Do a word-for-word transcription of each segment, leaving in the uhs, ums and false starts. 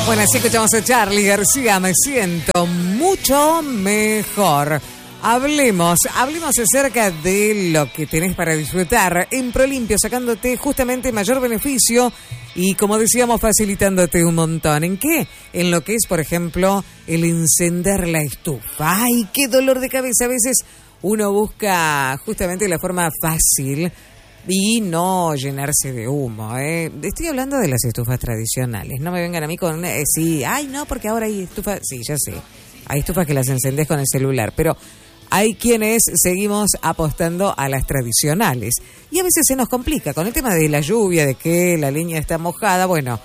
Bueno, así escuchamos a Charly García, Me Siento Mucho Mejor. Hablemos, hablemos acerca de lo que tenés para disfrutar en Prolimpio, sacándote justamente mayor beneficio y, como decíamos, facilitándote un montón. ¿En qué? En lo que es, por ejemplo, el encender la estufa. ¡Ay, qué dolor de cabeza! A veces uno busca justamente la forma fácil y no llenarse de humo, ¿eh? Estoy hablando de las estufas tradicionales. No me vengan a mí con, eh, sí, ay, no, porque ahora hay estufas, sí, ya sé. Hay estufas que las encendés con el celular, pero hay quienes seguimos apostando a las tradicionales. Y a veces se nos complica con el tema de la lluvia, de que la leña está mojada. Bueno,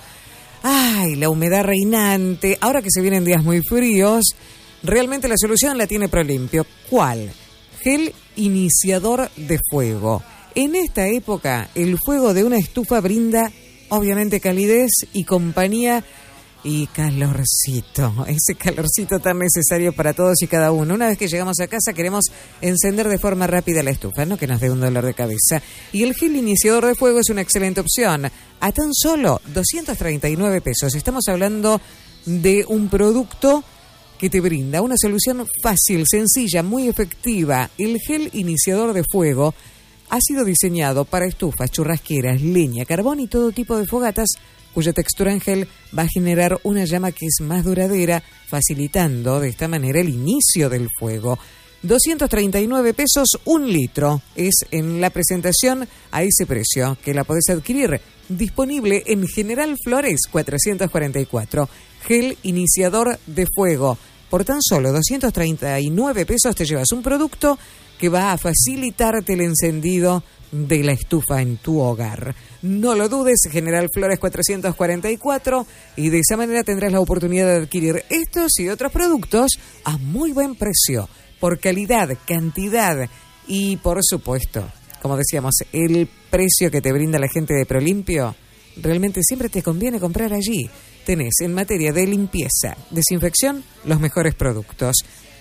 ay, la humedad reinante. Ahora que se vienen días muy fríos, realmente la solución la tiene Prolimpio. ¿Cuál? Gel iniciador de fuego. En esta época, el fuego de una estufa brinda, obviamente, calidez y compañía y calorcito. Ese calorcito tan necesario para todos y cada uno. Una vez que llegamos a casa, queremos encender de forma rápida la estufa, no que nos dé un dolor de cabeza. Y el gel iniciador de fuego es una excelente opción. A tan solo doscientos treinta y nueve pesos. Estamos hablando de un producto que te brinda una solución fácil, sencilla, muy efectiva. El gel iniciador de fuego ha sido diseñado para estufas, churrasqueras, leña, carbón y todo tipo de fogatas, cuya textura en gel va a generar una llama que es más duradera, facilitando de esta manera el inicio del fuego. doscientos treinta y nueve pesos, un litro. Es en la presentación a ese precio que la podés adquirir. Disponible en General Flores cuatrocientos cuarenta y cuatro. Gel iniciador de fuego. Por tan solo doscientos treinta y nueve pesos te llevas un producto que va a facilitarte el encendido de la estufa en tu hogar. No lo dudes, General Flores cuatrocientos cuarenta y cuatro, y de esa manera tendrás la oportunidad de adquirir estos y otros productos a muy buen precio, por calidad, cantidad y, por supuesto, como decíamos, el precio que te brinda la gente de Prolimpio. Realmente siempre te conviene comprar allí. Tenés en materia de limpieza, desinfección, los mejores productos.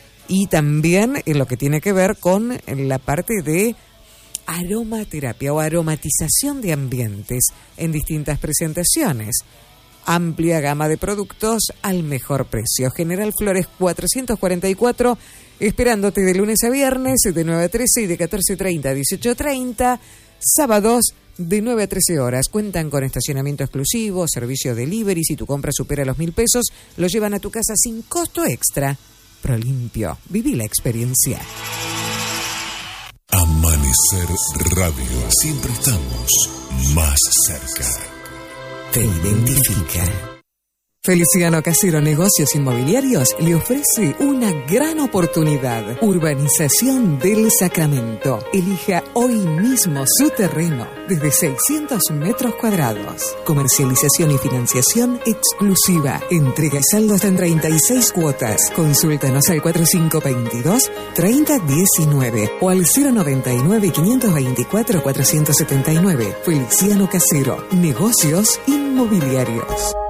Y también en lo que tiene que ver con la parte de aromaterapia o aromatización de ambientes en distintas presentaciones. Amplia gama de productos al mejor precio. General Flores cuatrocientos cuarenta y cuatro, esperándote de lunes a viernes de nueve a trece y de catorce treinta a dieciocho treinta. Sábados de nueve a trece horas. Cuentan con estacionamiento exclusivo, servicio delivery. Si tu compra supera los mil pesos, lo llevan a tu casa sin costo extra. Prolimpio. Viví la experiencia. Amanecer Radio. Siempre estamos más cerca. Te identifica. Feliciano Casero Negocios Inmobiliarios le ofrece una gran oportunidad. Urbanización del Sacramento. Elija hoy mismo su terreno desde seiscientos metros cuadrados. Comercialización y financiación exclusiva. Entrega y saldo hasta en treinta y seis cuotas. Consúltanos al cuatro cinco dos dos, tres cero uno nueve o al cero noventa y nueve, quinientos veinticuatro, cuatrocientos setenta y nueve. Feliciano Casero Negocios Inmobiliarios.